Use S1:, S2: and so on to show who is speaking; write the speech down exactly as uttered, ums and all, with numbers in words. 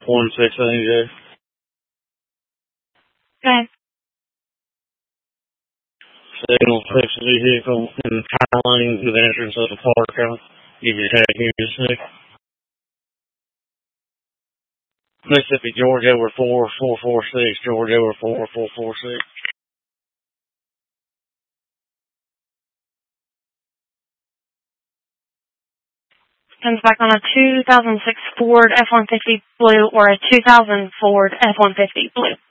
S1: One six, I think, Jay.
S2: Okay.
S1: Signal fix the vehicle and power lane to the entrance of the park. I'll give you a tag here in a sec. Mississippi, Georgia, over four four four six. Georgia, over four four four six.
S2: Comes back on a two thousand six Ford F one fifty Blue or a two thousand Ford F one fifty Blue.